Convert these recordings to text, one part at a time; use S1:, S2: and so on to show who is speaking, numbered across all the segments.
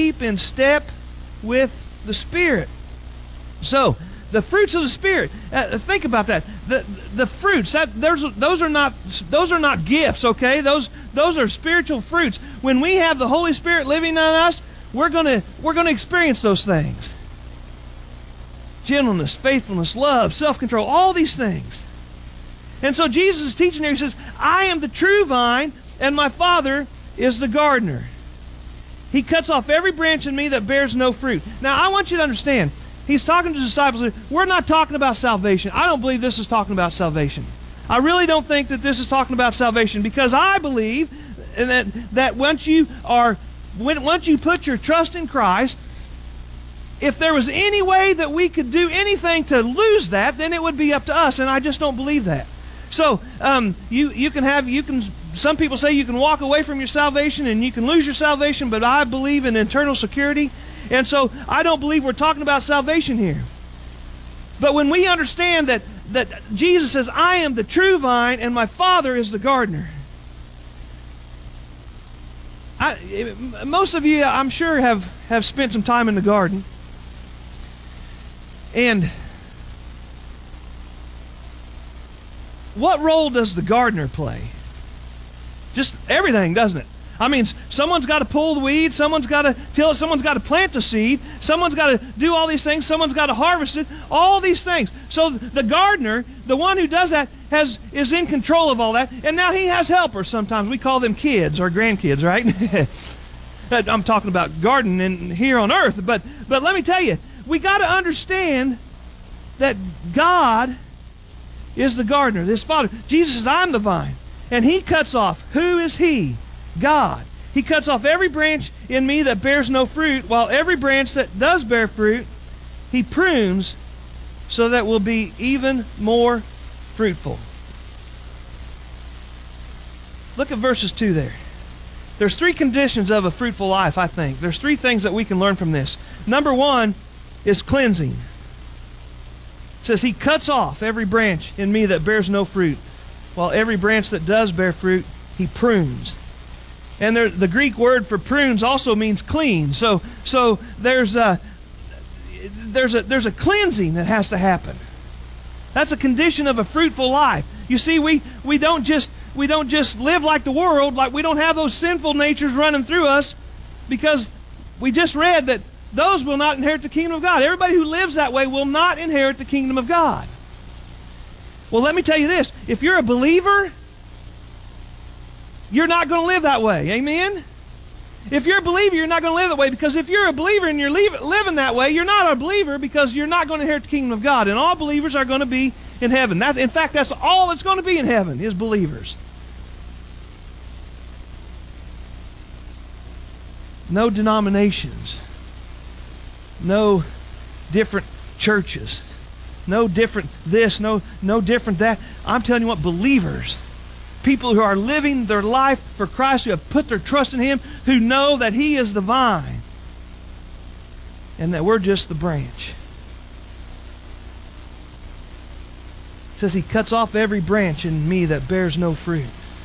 S1: keep in step with the Spirit. So, the fruits of the Spirit. Think about that. The fruits. Those are not gifts. Okay, those are spiritual fruits. When we have the Holy Spirit living in us, we're gonna experience those things. Gentleness, faithfulness, love, self-control, all these things. And so Jesus is teaching here. He says, I am the true vine, and my Father is the gardener. He cuts off every branch in me that bears no fruit. Now, I want you to understand, he's talking to the disciples. We're not talking about salvation. I don't believe this is talking about salvation. I really don't think that this is talking about salvation, because I believe that once you put your trust in Christ, if there was any way that we could do anything to lose that, then it would be up to us, and I just don't believe that. So some people say you can walk away from your salvation and you can lose your salvation, but I believe in eternal security, and so I don't believe we're talking about salvation here. But when we understand that Jesus says, I am the true vine and my Father is the gardener. Most of you, I'm sure, have spent some time in the garden. And what role does the gardener play? Just everything, doesn't it? I mean, someone's got to pull the weeds, someone's got to till it, someone's got to plant the seed, someone's got to do all these things, someone's got to harvest it, all these things. So the gardener, the one who does that, is in control of all that, and now he has helpers sometimes. We call them kids or grandkids, right? I'm talking about gardening here on earth, but let me tell you, we got to understand that God is the gardener, this Father. Jesus says, I'm the vine. And he cuts off. Who is he? God. He cuts off every branch in me that bears no fruit, while every branch that does bear fruit, he prunes so that we'll be even more fruitful. Look at verses 2 there. There's 3 conditions of a fruitful life, I think. There's 3 things that we can learn from this. Number 1 is cleansing. It says, he cuts off every branch in me that bears no fruit, while every branch that does bear fruit, he prunes. And the Greek word for prunes also means clean. So there's a cleansing that has to happen. That's a condition of a fruitful life. You see, we don't just live like the world, like we don't have those sinful natures running through us, because we just read that those will not inherit the kingdom of God. Everybody who lives that way will not inherit the kingdom of God. Well, let me tell you this. If you're a believer, you're not going to live that way. Amen? If you're a believer, you're not going to live that way, because if you're a believer and you're living that way, you're not a believer, because you're not going to inherit the kingdom of God. And all believers are going to be in heaven. In fact, that's all that's going to be in heaven, is believers. No denominations. No different churches. No different this, no different that. I'm telling you what, believers, people who are living their life for Christ, who have put their trust in him, who know that he is the vine and that we're just the branch. It says he cuts off every branch in me that bears no fruit,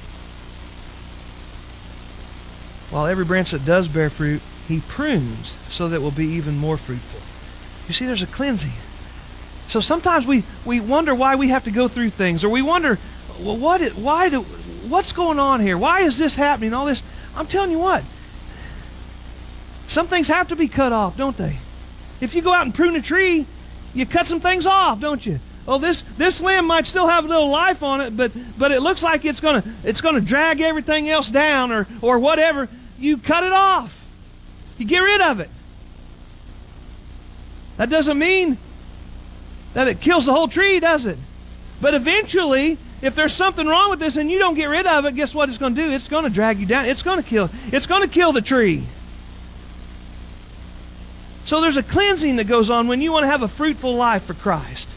S1: while every branch that does bear fruit, he prunes so that it will be even more fruitful. You see, there's a cleansing. So sometimes we wonder why we have to go through things, or we wonder, well, what's going on here? Why is this happening? All this. I'm telling you what, some things have to be cut off, don't they? If you go out and prune a tree, you cut some things off, don't you? Oh, this limb might still have a little life on it, but it looks like it's gonna drag everything else down, or whatever. You cut it off. You get rid of it. That doesn't mean that it kills the whole tree, does it? But eventually, if there's something wrong with this and you don't get rid of it, guess what it's going to do? It's going to drag you down. It's going to kill the tree. So there's a cleansing that goes on when you want to have a fruitful life for Christ.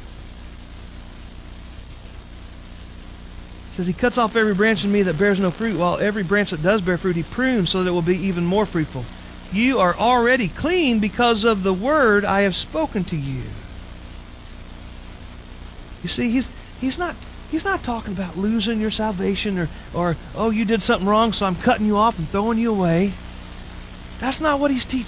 S1: It says he cuts off every branch in me that bears no fruit, while every branch that does bear fruit he prunes so that it will be even more fruitful. You are already clean because of the word I have spoken to you. You see, he's not talking about losing your salvation or oh, you did something wrong, so I'm cutting you off and throwing you away. That's not what he's teaching